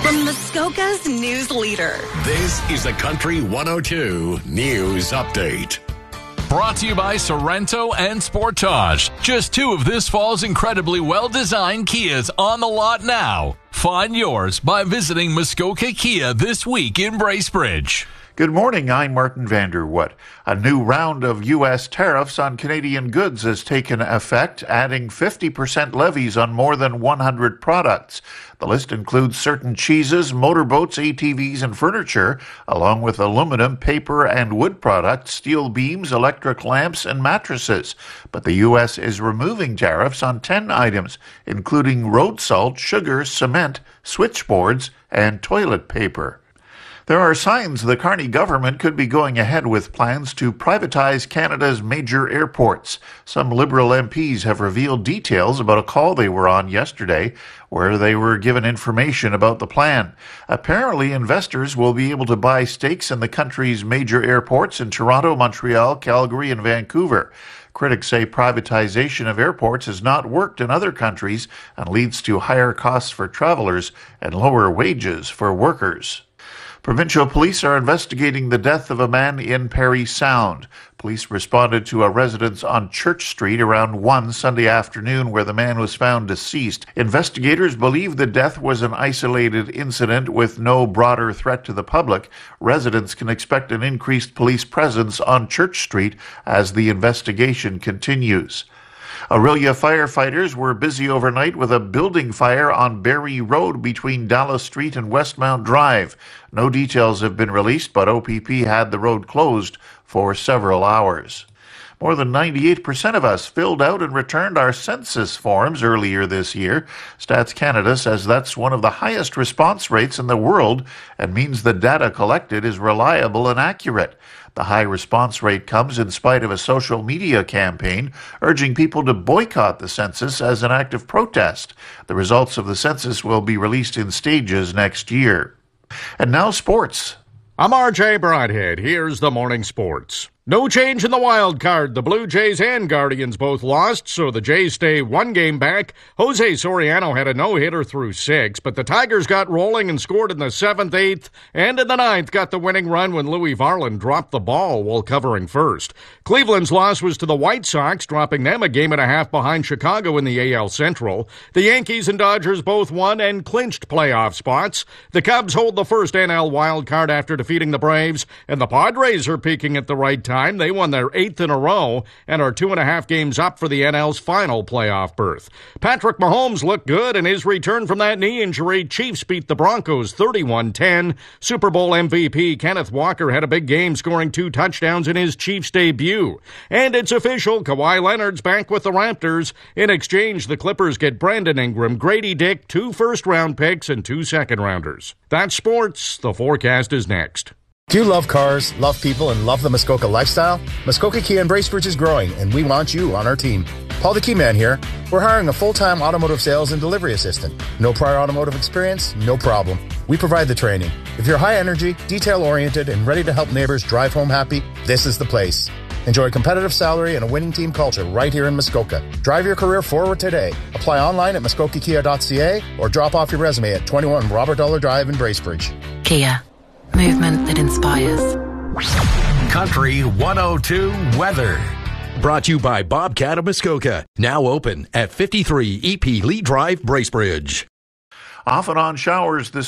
From Muskoka's news leader. This is the Country 102 News Update. Brought to you by Sorrento and Sportage. Just two of this fall's incredibly well-designed Kias on the lot now. Find yours by visiting Muskoka Kia this week in Bracebridge. Good morning, I'm Martin Vanderwood. A new round of U.S. tariffs on Canadian goods has taken effect, adding 50% levies on more than 100 products. The list includes certain cheeses, motorboats, ATVs, and furniture, along with aluminum, paper, and wood products, steel beams, electric lamps, and mattresses. But the U.S. is removing tariffs on 10 items, including road salt, sugar, cement, switchboards, and toilet paper. There are signs the Carney government could be going ahead with plans to privatize Canada's major airports. Some Liberal MPs have revealed details about a call they were on yesterday where they were given information about the plan. Apparently, investors will be able to buy stakes in the country's major airports in Toronto, Montreal, Calgary, and Vancouver. Critics say privatization of airports has not worked in other countries and leads to higher costs for travelers and lower wages for workers. Provincial police are investigating the death of a man in Parry Sound. Police responded to a residence on Church Street around 1 Sunday afternoon where the man was found deceased. Investigators believe the death was an isolated incident with no broader threat to the public. Residents can expect an increased police presence on Church Street as the investigation continues. Orillia firefighters were busy overnight with a building fire on Barrie Road between Dallas Street and Westmount Drive. No details have been released, but OPP had the road closed for several hours. More than 98% of us filled out and returned our census forms earlier this year. Stats Canada says that's one of the highest response rates in the world and means the data collected is reliable and accurate. The high response rate comes in spite of a social media campaign urging people to boycott the census as an act of protest. The results of the census will be released in stages next year. And now sports. I'm RJ Broadhead. Here's the morning sports. No change in the wild card. The Blue Jays and Guardians both lost, so the Jays stay one game back. Jose Soriano had a no-hitter through 6, but the Tigers got rolling and scored in the 7th, 8th, and in the 9th got the winning run when Louis Varland dropped the ball while covering first. Cleveland's loss was to the White Sox, dropping them a game and a half behind Chicago in the AL Central. The Yankees and Dodgers both won and clinched playoff spots. The Cubs hold the first NL wild card after defeating the Braves, and the Padres are peaking at the right time. They won their 8th in a row and are 2.5 games up for the NL's final playoff berth. Patrick Mahomes looked good in his return from that knee injury. Chiefs beat the Broncos 31-10. Super Bowl MVP Kenneth Walker had a big game, scoring 2 touchdowns in his Chiefs debut. And it's official, Kawhi Leonard's back with the Raptors. In exchange, the Clippers get Brandon Ingram, Grady Dick, 2 first-round picks, and 2 second-rounders. That's sports. The forecast is next. Do you love cars, love people, and love the Muskoka lifestyle? Muskoka Kia in Bracebridge is growing, and we want you on our team. Paul the Key Man here. We're hiring a full-time automotive sales and delivery assistant. No prior automotive experience? No problem. We provide the training. If you're high energy, detail-oriented, and ready to help neighbors drive home happy, this is the place. Enjoy a competitive salary and a winning team culture right here in Muskoka. Drive your career forward today. Apply online at muskokakia.ca or drop off your resume at 21 Robert Dollar Drive in Bracebridge. Kia. Movement that inspires. Country 102 weather. Brought to you by Bobcat of Muskoka. Now open at 53 EP Lee Drive, Bracebridge. Off and on showers this